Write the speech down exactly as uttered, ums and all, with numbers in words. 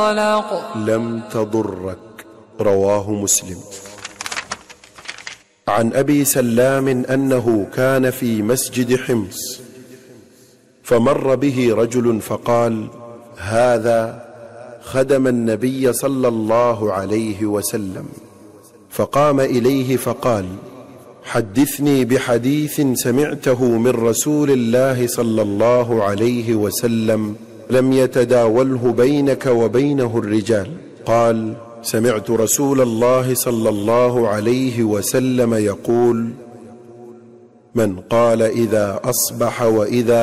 لم تضرك. رواه مسلم. عن أبي سلام أنه كان في مسجد حمص فمر به رجل فقال: هذا خدم النبي صلى الله عليه وسلم. فقام إليه فقال: حدثني بحديث سمعته من رسول الله صلى الله عليه وسلم لم يتداوله بينك وبينه الرجال. قال: سمعت رسول الله صلى الله عليه وسلم يقول: من قال إذا أصبح وإذا